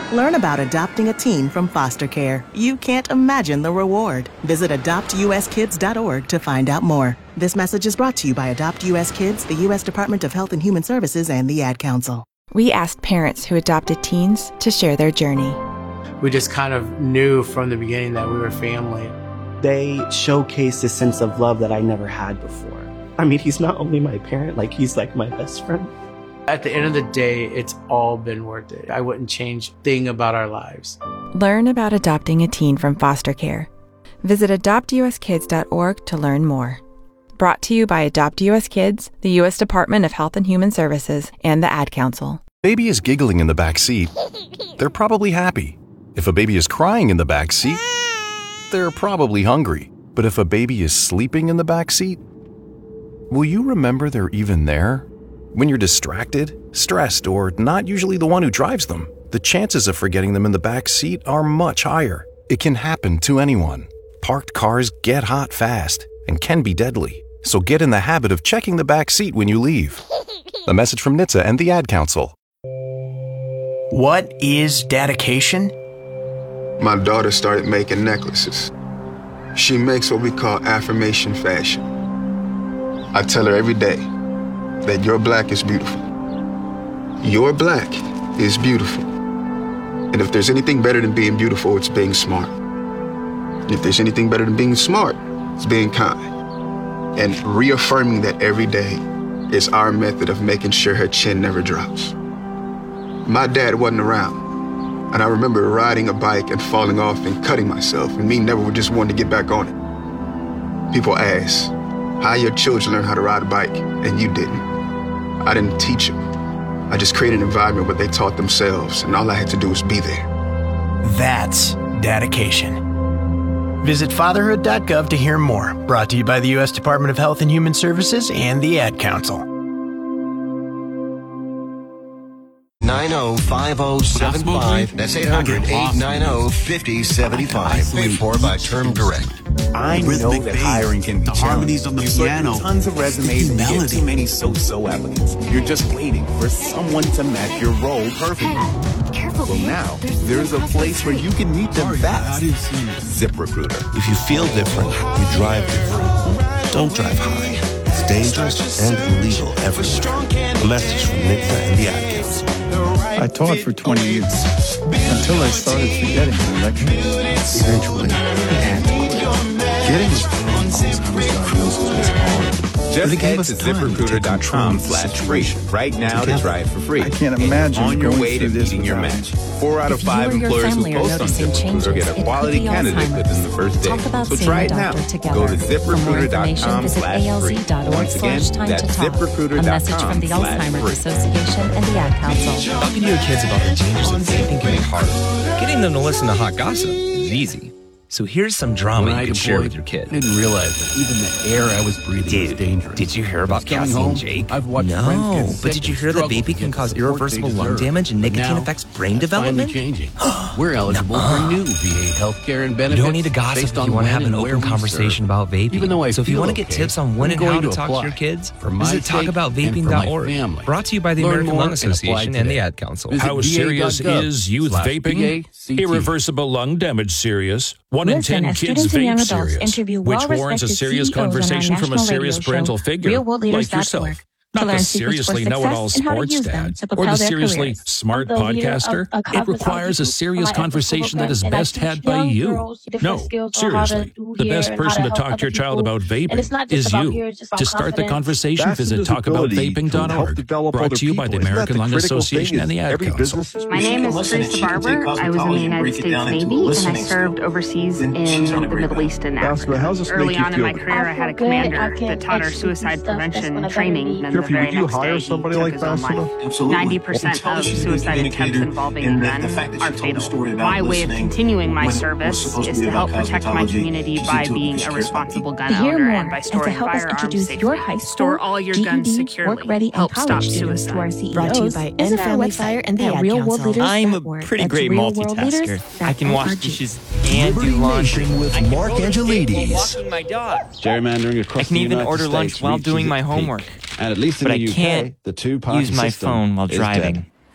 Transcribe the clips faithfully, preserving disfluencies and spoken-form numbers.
Learn about adopting a teen from foster care. You can't imagine the reward. Visit adopt u s kids dot org to find out more. This message is brought to you by Adopt U S Kids, the U S Department of Health and Human Services, and the Ad Council. We asked parents who adopted teens to share their journey. We just kind of knew from the beginning that we were family. They showcased a sense of love that I never had before. I mean, he's not only my parent, like he's like my best friend. At the end of the day, it's all been worth it. I wouldn't change a thing about our lives. Learn about adopting a teen from foster care. Visit adopt u s kids dot org to learn more. Brought to you by Adopt U S Kids, the U S Department of Health and Human Services, and the Ad Council. Baby is giggling in the back seat. They're probably happy. If a baby is crying in the back seat, they're probably hungry. But if a baby is sleeping in the back seat, will you remember they're even there? When you're distracted, stressed, or not usually the one who drives them, the chances of forgetting them in the back seat are much higher. It can happen to anyone. Parked cars get hot fast and can be deadly. So get in the habit of checking the back seat when you leave. A message from N H T S A and the Ad Council. What is dedication? My daughter started making necklaces. She makes what we call affirmation fashion. I tell her every day that your black is beautiful. Your black is beautiful. And if there's anything better than being beautiful, it's being smart. And if there's anything better than being smart, it's being kind. And reaffirming that every day is our method of making sure her chin never drops. My dad wasn't around, and I remember riding a bike and falling off and cutting myself, and me never just wanted to get back on it. People ask, how your children learn how to ride a bike, and you didn't. I didn't teach them. I just created an environment where they taught themselves, and all I had to do was be there. That's dedication. Visit fatherhood dot gov to hear more. Brought to you by the U S Department of Health and Human Services and the Ad Council. nine oh five oh seven five. That's eight hundred, eight nine oh, five oh seven five. Paid for by Term Direct. I know that hiring can be the harmonies on the you piano, tons of resumes, and you get too many so-so applicants. You're just waiting for someone to match your role perfectly. Careful, well, now there's a place where you can meet them fast. ZipRecruiter. If you feel different, you drive different. Don't drive high. It's dangerous and illegal everywhere. A message from N H T S A and the Ad Council. I taught for twenty years until I started forgetting the lectures. Eventually, I had to quit. Getting Alzheimer's diagnosis was hard. Just head to ZipRecruiter dot com slash free right now to try it for free. I can't imagine on your going way to meeting your match. Four out of five employers who post on ZipRecruiter get a quality candidate within the first day. So try it now. Go to ZipRecruiter dot com slash free. Once again, that's ZipRecruiter dot com slash free. Association and the Ad Council. Talking to your kids about the dangers of vaping can be hard. Getting them to listen to hot gossip is easy. So here's some drama you can share with your kid. I didn't realize that even the air I was breathing Dude, was dangerous. Did you hear about Cassie home, and Jake? I've watched no, but did you hear that vaping can cause irreversible lung damage and nicotine now, affects brain development? Changing. We're eligible for new V A healthcare and benefits. You don't need to gossip if you want to have an open conversation about vaping. Even though I so if you want to okay, get tips on when and how to, to talk to your kids, visit talk about vaping dot org. Brought to you by the Learn American Lung Association and, and the Ad Council. How serious is youth vaping? Irreversible lung damage serious. One in ten kids vape serious, which warrants a serious conversation from a serious parental figure like yourself. Not the seriously know-it-all sports dad or the seriously smart podcaster. It requires a serious conversation that is best had by you. No, seriously, the best person to talk to your child about vaping is you. To start the conversation, visit talk about vaping dot org. Brought to you by the American Lung Association and the Ad Council. My name is Teresa Barber. I was in the United States Navy, and I served overseas in the Middle East and Africa. Early on in my career, I had a commander that taught our suicide prevention training. And Jeffrey, would you hire somebody like Vasila? Absolutely. ninety percent of suicide attempts involving in men are fatal. My way of continuing my service is to help protect my community by being a responsible gun owner and by storing firearms safely. Store all your guns securely. Help stop suicide. Brought to you by End Family Fire and the Ad Council. I'm a pretty great multitasker. I can wash dishes and do laundry with Mark Angelides. Walking my dog. Gerrymandering across I can even order lunch while doing my homework. And at least in but the I U K, can't the two-party use my system phone while is driving. dead.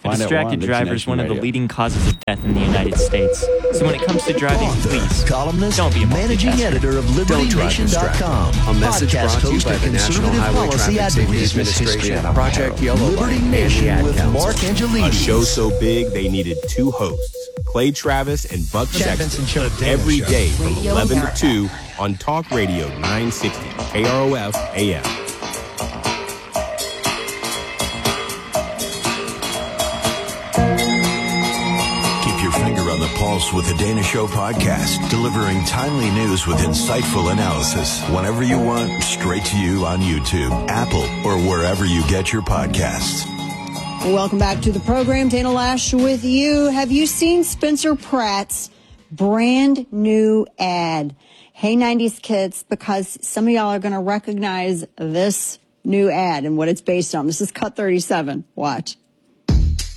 A distracted driver is one of the leading causes of death in the United States. So when it comes to driving, please, columnist, don't be a managing editor of Liberty Nation dot com. A message brought to you by the National Highway Traffic Safety Administration, Project Yellow Liberty Line, Nation and the with Ad Council. Mark Angelides. A show so big they needed two hosts, Clay Travis and Buck Sexton, every day from eleven to two on Talk Radio nine sixty K R O F A M. On the pulse with the Dana Show podcast, delivering timely news with insightful analysis whenever you want, straight to you on YouTube, Apple, or wherever you get your podcasts. Welcome back to the program. Dana Loesch with you. Have you seen Spencer Pratt's brand new ad? Hey, nineties kids, because some of y'all are going to recognize this new ad and what it's based on. This is Cut thirty-seven. Watch.